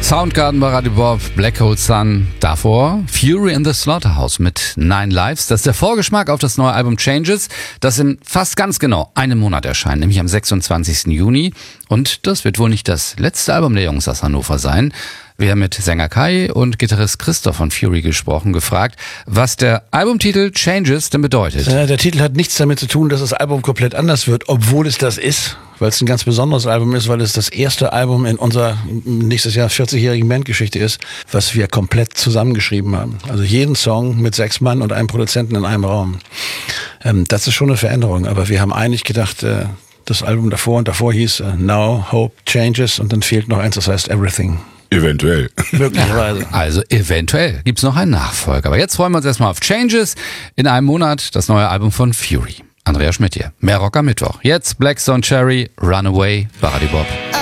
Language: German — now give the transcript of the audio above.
Soundgarden bei Radio Bob, Black Hole Sun, davor Fury in the Slaughterhouse mit 9 Lives. Das ist der Vorgeschmack auf das neue Album Changes, das in fast ganz genau einem Monat erscheint, nämlich am 26. Juni. Und das wird wohl nicht das letzte Album der Jungs aus Hannover sein. Wir haben mit Sänger Kai und Gitarrist Christoph von Fury gesprochen, gefragt, was der Albumtitel Changes denn bedeutet. Der Titel hat nichts damit zu tun, dass das Album komplett anders wird, obwohl es das ist, weil es ein ganz besonderes Album ist, weil es das erste Album in unserer nächstes Jahr 40-jährigen Bandgeschichte ist, was wir komplett zusammengeschrieben haben. Also jeden Song mit 6 Mann und einem Produzenten in einem Raum. Das ist schon eine Veränderung, aber wir haben eigentlich gedacht, das Album davor und davor hieß Now Hope Changes und dann fehlt noch eins, das heißt Everything. Eventuell. Möglicherweise. Also eventuell gibt's noch einen Nachfolger. Aber jetzt freuen wir uns erstmal auf Changes. In einem Monat das neue Album von Fury. Andrea Schmidt hier. Mehr Rock am Mittwoch. Jetzt Black Stone Cherry, Runaway bei Radio Bob.